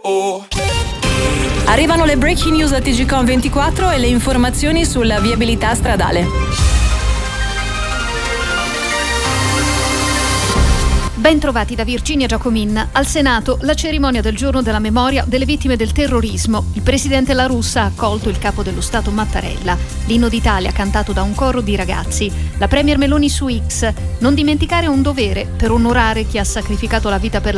Arrivano le breaking news a TGcom 24 e le informazioni sulla viabilità stradale. Ben trovati da Virginia Giacomin. Al Senato la cerimonia del giorno della memoria delle vittime del terrorismo. Il presidente La Russa ha accolto il capo dello Stato Mattarella. L'inno d'Italia cantato da un coro di ragazzi. La premier Meloni su X. Non dimenticare un dovere per onorare chi ha sacrificato la vita per